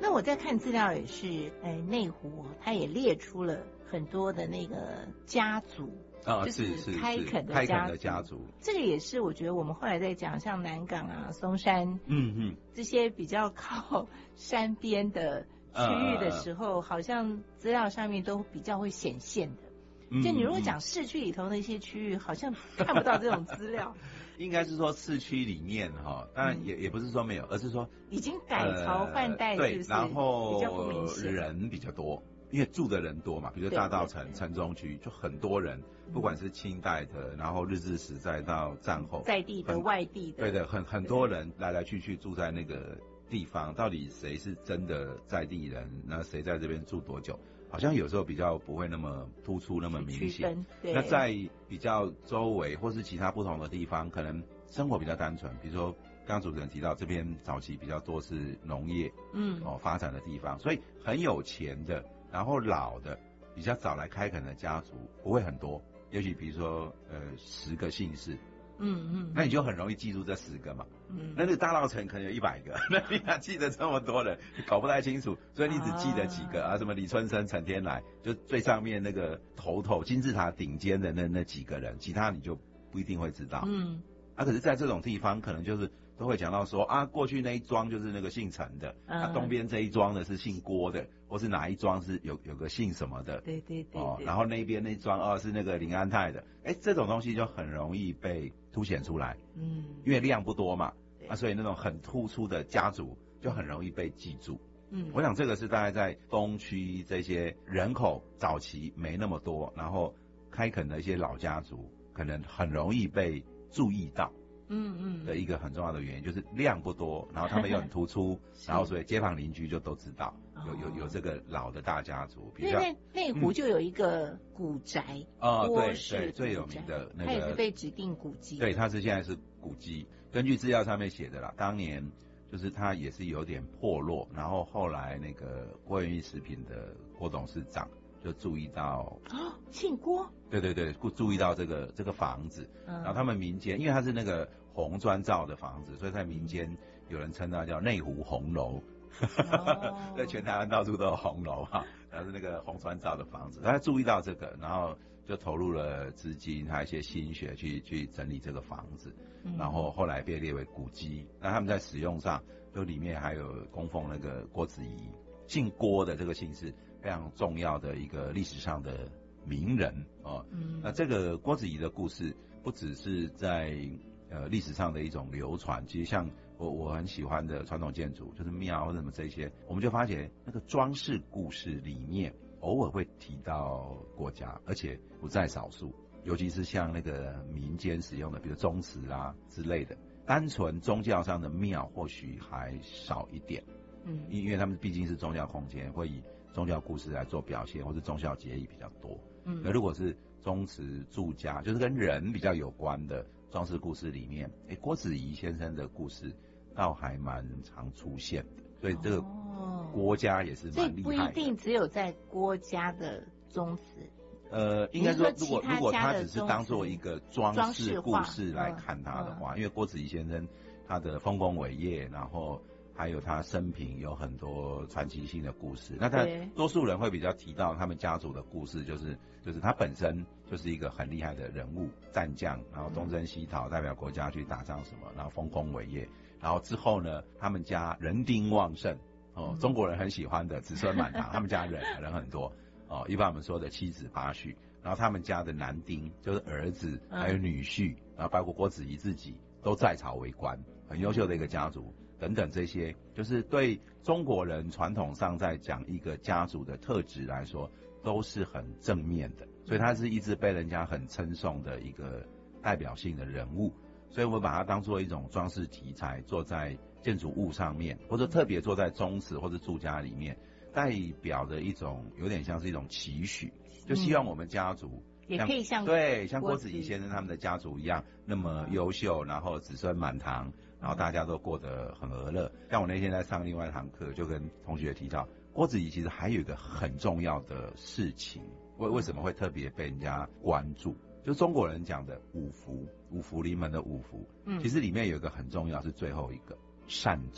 那我在看资料也是，内湖它也列出了很多的那个家族。就是开垦的家族，这个也是我觉得我们后来在讲，像南港啊、松山，这些比较靠山边的区域的时候，好像资料上面都比较会显现的。就你如果讲市区里头的一些区域，好像看不到这种资料。 应该是说市区里面当然也不是说没有，而是说已经改朝换代，是不是？ 对，然后比较不明显， 人比较多。因为住的人多嘛，比如大稻埕、城中区就很多人，不管是清代的，然后日治时代到战后， 在地的、外地的， 对的，很多人来来去去住在那个地方。到底谁是真的在地人？那谁在这边住多久？好像有时候比较不会那么突出，那么明显。那在比较周围或是其他不同的地方，可能生活比较单纯。比如说刚刚主持人提到，这边早期比较多是农业，发展的地方，所以很有钱的。然后老的比较早来开垦的家族不会很多，也许比如说10个姓氏，那你就很容易记住这10个嘛，那个大稻埕可能有100个，那你哪记得这么多人，搞不太清楚，所以你只记得几个什么李春生、陈天来，就最上面那个头金字塔顶尖的那几个人，其他你就不一定会知道，可是在这种地方可能就是都会讲到说过去那一庄就是那个姓陈的，东边这一庄的是姓郭的，或是哪一庄是有个姓什么的， 对， 然后那边那庄是那个林安泰的，这种东西就很容易被凸显出来，因为量不多嘛，所以那种很突出的家族就很容易被记住，我想这个是大概在东区这些人口早期没那么多，然后开垦的一些老家族，可能很容易被注意到，的一个很重要的原因就是量不多，然后他们又很突出，然后所以街坊邻居就都知道有这个老的大家族。比较内湖就有一个古宅对，最有名的那个， 它也是被指定古迹， 对，它是现在是古迹。根据资料上面写的啦，当年就是它也是有点破落，然后后来那个郭元益食品的郭董事长就注意到姓郭， 对，注意到这个房子，然后他们民间因为它是那个红砖造的房子，所以在民间有人称它叫内湖红楼，在全台湾到处都有红楼然后是那个红砖造的房子，他注意到这个，然后就投入了资金还有一些心血去整理这个房子，然后后来被列为古迹。那他们在使用上，就里面还有供奉那个郭子仪，姓郭的这个姓是非常重要的一个历史上的名人那这个郭子仪的故事不只是在历史上的一种流传，其实像我很喜欢的传统建筑，就是庙或者什么这些，我们就发现那个装饰故事里面偶尔会提到国家，而且不在少数，尤其是像那个民间使用的，比如宗祠之类的，单纯宗教上的庙或许还少一点，因为他们毕竟是宗教空间，会以宗教故事来做表现，或是宗教节义比较多。而如果是宗祠住家，就是跟人比较有关的装饰故事里面，郭子仪先生的故事倒还蛮常出现的，所以这个郭家也是蛮厉害的。 所以不一定只有在郭家的宗祠。 应该说，如果他只是当做一个装饰故事来看他的话，因为郭子仪先生他的丰功伟业，然后还有他生平有很多传奇性的故事。那多数人会比较提到他们家族的故事，就是他本身就是一个很厉害的人物，战将，然后东征西讨，代表国家去打仗什么，然后丰功伟业。然后之后呢，他们家人丁旺盛，中国人很喜欢的子孙满堂，他们家人很多。一般我们说的7子8婿，然后他们家的男丁就是儿子还有女婿，然后包括郭子仪自己都在朝为官，很优秀的一个家族等等，这些就是对中国人传统上在讲一个家族的特质来说都是很正面的，所以他是一直被人家很称颂的一个代表性的人物，所以我们把它当作一种装饰题材做在建筑物上面，或者特别做在宗祠或者住家里面，代表的一种有点像是一种期许，就希望我们家族也可以像郭子仪先生他们的家族一样那么优秀，然后子孙满堂，然后大家都过得很和乐。像我那天在上另外一堂课，就跟同学提到，郭子仪其实还有一个很重要的事情，为什么会特别被人家关注？就中国人讲的五福，五福临门的五福，其实里面有一个很重要，是最后一个善终。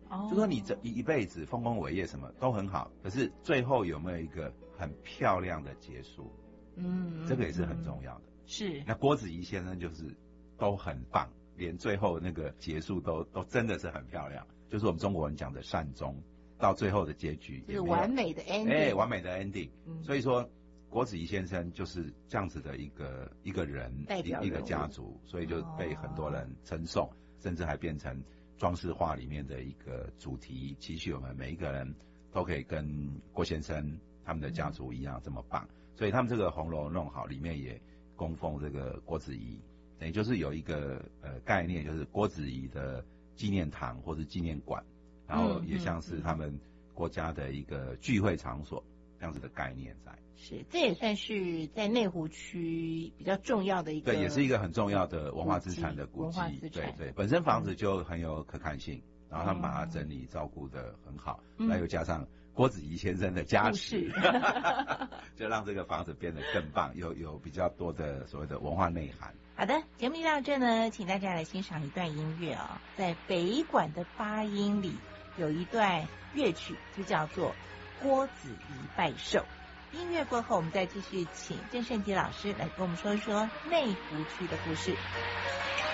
就说你这一辈子丰功伟业什么都很好，可是最后有没有一个很漂亮的结束？这个也是很重要的。 是。 那郭子仪先生就是都很棒，连最后那个结束都真的是很漂亮，就是我们中国人讲的善终，到最后的结局就是完美的 ending。 完美的 ending。所以说郭子仪先生就是这样子的一个人，一个家族，所以就被很多人称颂，甚至还变成装饰画里面的一个主题，期许我们每一个人都可以跟郭先生他们的家族一样这么棒。所以他们这个红楼弄好，里面也供奉这个郭子仪，等于就是有一个概念，就是郭子仪的纪念堂或是纪念馆，然后也像是他们国家的一个聚会场所这样子的概念在。 是，这也算是在内湖区比较重要的一个， 对，也是一个很重要的文化资产的古迹。对，本身房子就很有可看性，然后他们把它整理照顾得很好，那又加上郭子仪先生的加持，就让这个房子变得更棒，有比较多的所谓的文化内涵。 好的，节目一到这呢，请大家来欣赏一段音乐啊，在北管的八音里有一段乐曲，就叫做《郭子仪拜寿》。音乐过后，我们再继续请郑胜杰老师来跟我们说一说内湖区的故事。